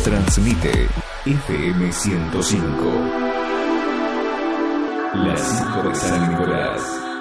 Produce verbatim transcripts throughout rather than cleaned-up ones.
Transmite F M ciento cinco. Las cinco de San Nicolás.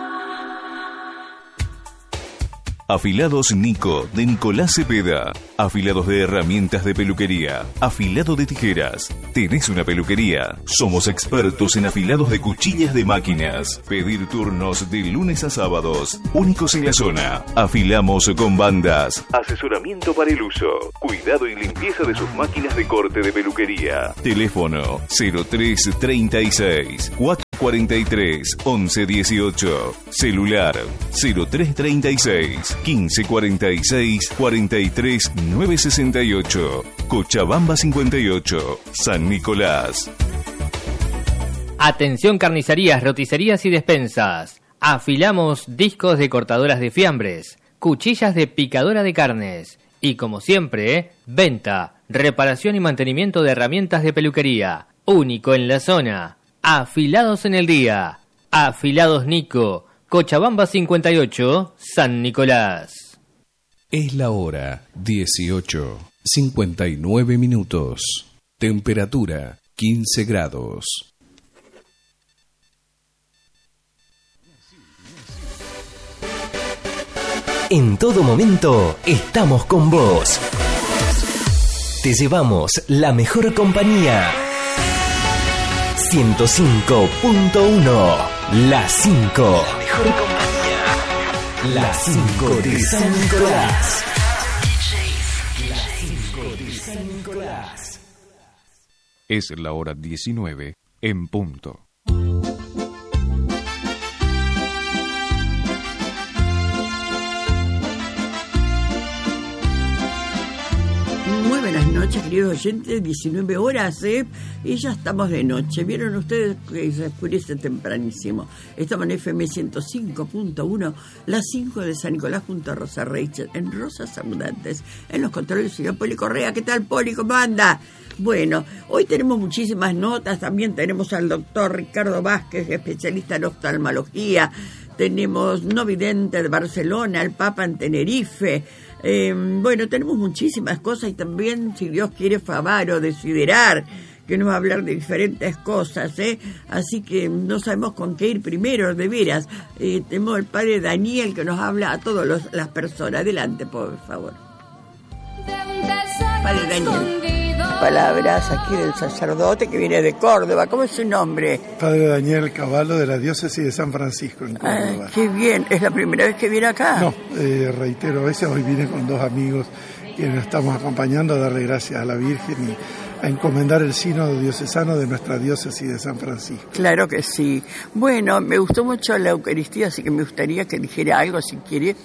Afilados Nico, de Nicolás Cepeda. Afilados de herramientas de peluquería. Afilado de tijeras. ¿Tenés una peluquería? Somos expertos en afilados de cuchillas de máquinas. Pedir turnos de lunes a sábados. Únicos en la zona. Afilamos con bandas. Asesoramiento para el uso. Cuidado y limpieza de sus máquinas de corte de peluquería. Teléfono cero tres treinta y seis, cuatro cuarenta y tres, once dieciocho. Celular cero tres treinta y seis, quince cuarenta y seis, cuarenta y tres, nueve sesenta y ocho. Cochabamba cincuenta y ocho, San Nicolás. Atención, carnicerías, roticerías y despensas. Afilamos discos de cortadoras de fiambres, cuchillas de picadora de carnes y, como siempre, venta, reparación y mantenimiento de herramientas de peluquería. Único en la zona. Afilados en el día. Afilados Nico, Cochabamba cincuenta y ocho, San Nicolás. Es la hora dieciocho, cincuenta y nueve minutos. Temperatura quince grados. En todo momento estamos con vos. Te llevamos la mejor compañía. ciento cinco punto uno. La cinco. La mejor compañía. La cinco de San Nicolás. La cinco de San Nicolás. Es la hora diecinueve en punto. Muy buenas noches, queridos oyentes, diecinueve horas, ¿eh? Y ya estamos de noche. ¿Vieron ustedes que se oscurece tempranísimo? Estamos en F M ciento cinco punto uno, las cinco de San Nicolás, junto a Rosa Rachel, en Rosas Abundantes. En los controles, el señor Poli Correa. ¿Qué tal, Poli? ¿Cómo anda? Bueno, hoy tenemos muchísimas notas. También tenemos al doctor Ricardo Vázquez, especialista en oftalmología. Tenemos no vidente de Barcelona, el Papa en Tenerife. Eh, bueno, tenemos muchísimas cosas y también, si Dios quiere, Favaro de Siderar, que nos va a hablar de diferentes cosas, ¿eh? Así que no sabemos con qué ir primero, de veras. Eh, tenemos el padre Daniel que nos habla a todas las personas. Adelante, por favor. Padre Daniel. Palabras aquí del sacerdote que viene de Córdoba. ¿Cómo es su nombre? Padre Daniel Cavallo, de la diócesis de San Francisco, en Córdoba. Ah, qué bien. ¿Es la primera vez que viene acá? No, eh, reitero, a veces hoy vine con dos amigos que nos estamos acompañando a darle gracias a la Virgen y a encomendar el sínodo diocesano de nuestra diócesis de San Francisco. Claro que sí. Bueno, me gustó mucho la Eucaristía, así que me gustaría que dijera algo, si quiere,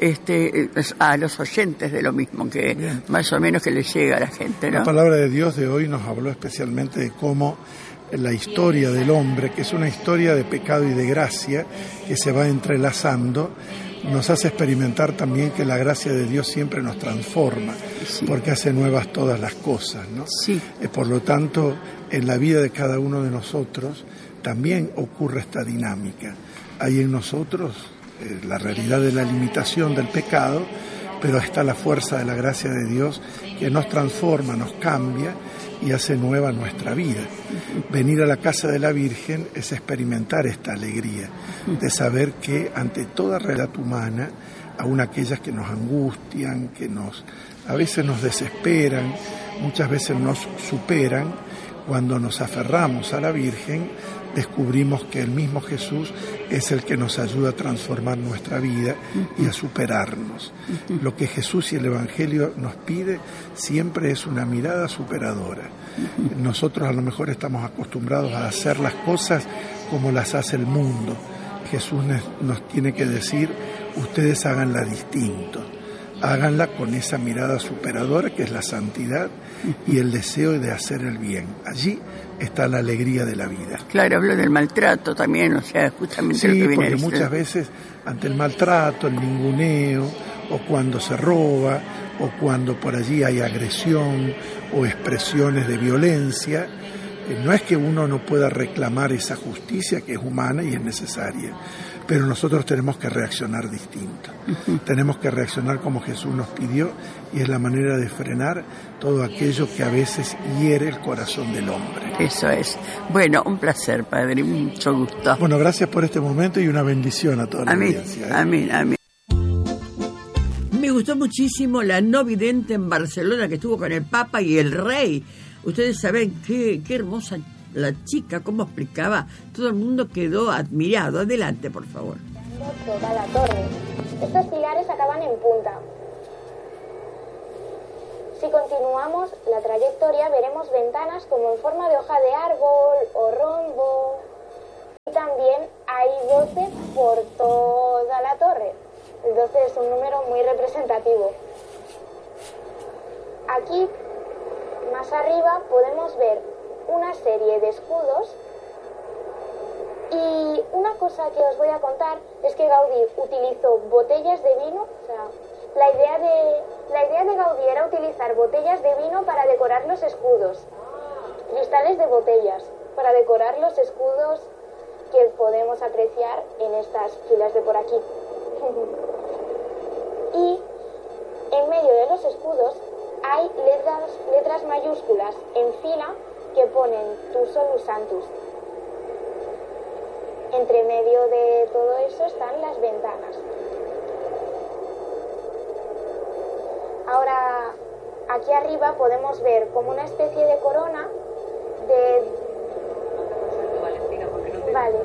este, a los oyentes de lo mismo, que bien, más o menos que les llega a la gente, ¿no? La palabra de Dios de hoy nos habló especialmente de cómo la historia del hombre, que es una historia de pecado y de gracia, que se va entrelazando, nos hace experimentar también que la gracia de Dios siempre nos transforma, sí, porque hace nuevas todas las cosas, ¿no? Sí. Eh, por lo tanto, en la vida de cada uno de nosotros también ocurre esta dinámica. Hay en nosotros eh, la realidad de la limitación del pecado, pero está la fuerza de la gracia de Dios que nos transforma, nos cambia y hace nueva nuestra vida. Venir a la casa de la Virgen es experimentar esta alegría de saber que ante toda realidad humana, aun aquellas que nos angustian, que nos a veces nos desesperan, muchas veces nos superan, cuando nos aferramos a la Virgen, descubrimos que el mismo Jesús es el que nos ayuda a transformar nuestra vida y a superarnos. Lo que Jesús y el Evangelio nos pide siempre es una mirada superadora. Nosotros a lo mejor estamos acostumbrados a hacer las cosas como las hace el mundo. Jesús nos tiene que decir, ustedes háganla distinto. Háganla con esa mirada superadora que es la santidad y el deseo de hacer el bien. Allí está la alegría de la vida. Claro, hablo del maltrato también, o sea, justamente sí, lo que viene porque diciendo. Muchas veces ante el maltrato, el ninguneo, o cuando se roba, o cuando por allí hay agresión o expresiones de violencia, Eh, no es que uno no pueda reclamar esa justicia que es humana y es necesaria, pero nosotros tenemos que reaccionar distinto. Uh-huh. Tenemos que reaccionar como Jesús nos pidió, y es la manera de frenar todo aquello que a veces hiere el corazón del hombre. Eso es. Bueno, un placer, padre, mucho gusto. Bueno, gracias por este momento y una bendición a toda la amén, audiencia. ¿eh? Amén, amén. Me gustó muchísimo la no vidente en Barcelona que estuvo con el Papa y el Rey. Ustedes saben qué, qué hermosa la chica, cómo explicaba. Todo el mundo quedó admirado. Adelante, por favor. Toda la torre. Estos pilares acaban en punta. Si continuamos la trayectoria, veremos ventanas como en forma de hoja de árbol o rombo. Y también hay doce por toda la torre. El doce es un número muy representativo. Aquí, más arriba, podemos ver una serie de escudos. Y una cosa que os voy a contar es que Gaudí utilizó botellas de vino. O sea, la idea de, la idea de Gaudí era utilizar botellas de vino para decorar los escudos. Cristales de botellas para decorar los escudos que podemos apreciar en estas filas de por aquí. Y en medio de los escudos hay letras, letras mayúsculas en fila que ponen Tu Solus Sanctus. Entre medio de todo eso están las ventanas. Ahora, aquí arriba podemos ver como una especie de corona de... Vale.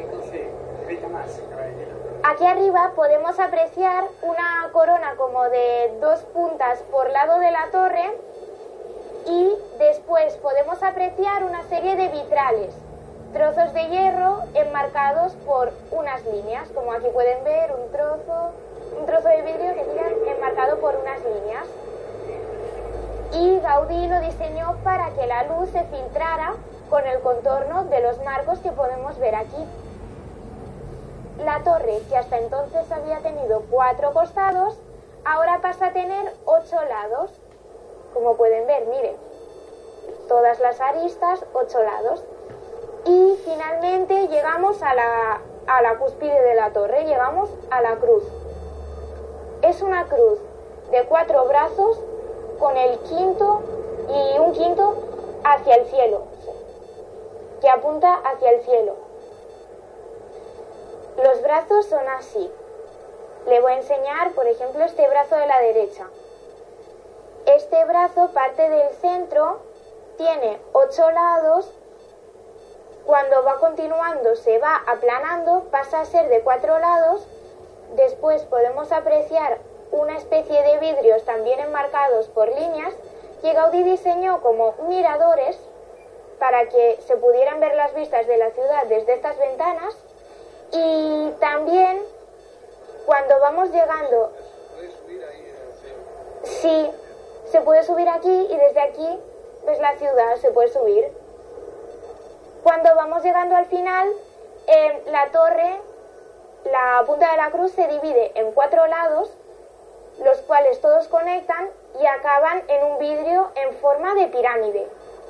Aquí arriba podemos apreciar una corona como de dos puntas por lado de la torre, y después podemos apreciar una serie de vitrales, trozos de hierro enmarcados por unas líneas, como aquí pueden ver un trozo, un trozo de vidrio que digan enmarcado por unas líneas. Y Gaudí lo diseñó para que la luz se filtrara con el contorno de los marcos que podemos ver aquí. La torre, que hasta entonces había tenido cuatro costados, ahora pasa a tener ocho lados. Como pueden ver, miren, todas las aristas, ocho lados. Y finalmente llegamos a la, a la cúspide de la torre, llegamos a la cruz. Es una cruz de cuatro brazos con el quinto y un quinto hacia el cielo, que apunta hacia el cielo. Los brazos son así. Le voy a enseñar, por ejemplo, este brazo de la derecha. Este brazo parte del centro, tiene ocho lados. Cuando va continuando se va aplanando, pasa a ser de cuatro lados. Después podemos apreciar una especie de vidrios también enmarcados por líneas que Gaudí diseñó como miradores para que se pudieran ver las vistas de la ciudad desde estas ventanas. Y también cuando vamos llegando, sí, se puede subir aquí, y desde aquí ves la ciudad, se puede subir. Cuando vamos llegando al final, eh, la torre, la punta de la cruz se divide en cuatro lados, los cuales todos conectan y acaban en un vidrio en forma de pirámide.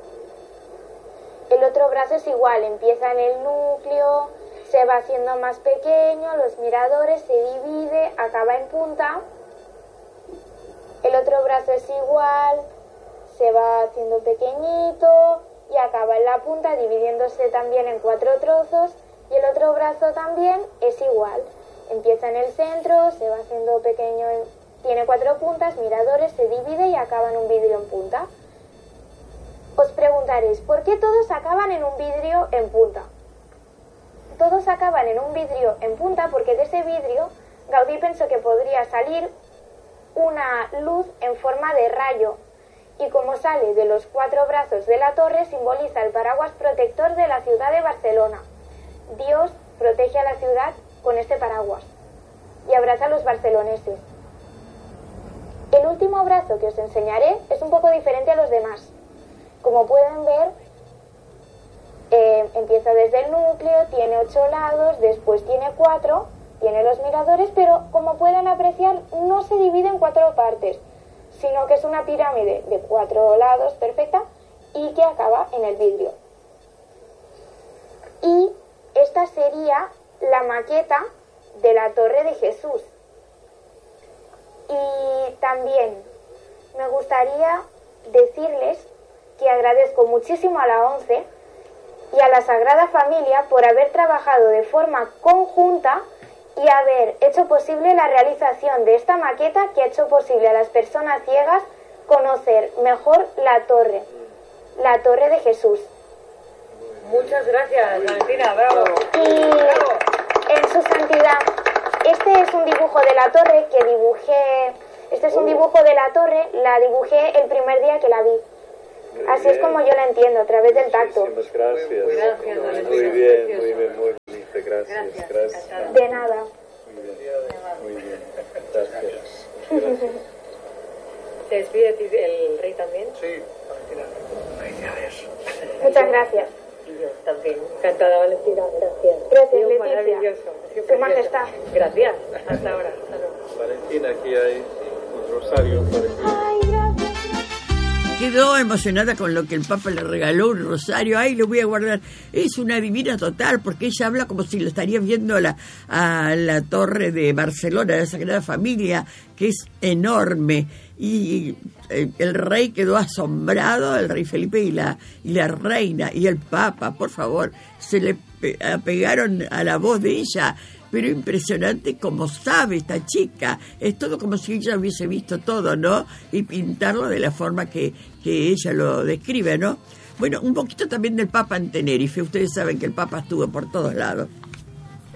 El otro brazo es igual, empieza en el núcleo, se va haciendo más pequeño, los miradores, se divide, acaba en punta. El otro brazo es igual, se va haciendo pequeñito y acaba en la punta, dividiéndose también en cuatro trozos. Y el otro brazo también es igual, empieza en el centro, se va haciendo pequeño, tiene cuatro puntas, miradores, se divide y acaba en un vidrio en punta. Os preguntaréis, ¿por qué todos acaban en un vidrio en punta? Todos acaban en un vidrio en punta porque de ese vidrio Gaudí pensó que podría salir una luz en forma de rayo, y como sale de los cuatro brazos de la torre, simboliza el paraguas protector de la ciudad de Barcelona. Dios protege a la ciudad con este paraguas y abraza a los barceloneses. El último brazo que os enseñaré es un poco diferente a los demás. Como pueden ver, eh, empieza desde el núcleo, tiene ocho lados, después tiene cuatro, tiene los miradores, pero como pueden apreciar no se divide en cuatro partes, sino que es una pirámide de cuatro lados perfecta y que acaba en el vidrio. y esta sería la maqueta de la Torre de Jesús. Y también me gustaría decirles que agradezco muchísimo a la ONCE y a la Sagrada Familia por haber trabajado de forma conjunta y haber hecho posible la realización de esta maqueta que ha hecho posible a las personas ciegas conocer mejor la torre, la Torre de Jesús. Muchas gracias, Valentina, bravo. Y bravo. En su santidad, este es un dibujo de la torre que dibujé, este es un dibujo de la torre, la dibujé el primer día que la vi. Muy Así bien. es como yo la entiendo, a través del tacto. Muchísimas gracias. Gracias, Valentina. Muy bien, muy bien, muy bien. Gracias, Gracias. gracias. De nada. Muy bien, muy bien. Gracias. Gracias. ¿Se despide de ti el rey también? Sí, Valentina. Muchas gracias. Y yo también. Encantada, Valentina. Gracias. Gracias, Ha sido Leticia. maravilloso. Ha sido Su precioso. Majestad. Gracias. Hasta ahora. Hasta luego. Valentina, aquí hay un rosario para ti. Quedó emocionada con lo que el Papa le regaló, un rosario. Ay, lo voy a guardar. Es una divina total, porque ella habla como si lo estaría viendo a la, a la torre de Barcelona, de la Sagrada Familia, que es enorme. Y eh, el rey quedó asombrado, el rey Felipe y la, y la reina y el Papa, por favor, se le pe- apegaron a la voz de ella. Pero impresionante como sabe esta chica. Es todo como si ella hubiese visto todo, ¿no? Y pintarlo de la forma que, que ella lo describe, ¿no? Bueno, un poquito también del Papa en Tenerife. Ustedes saben que el Papa estuvo por todos lados.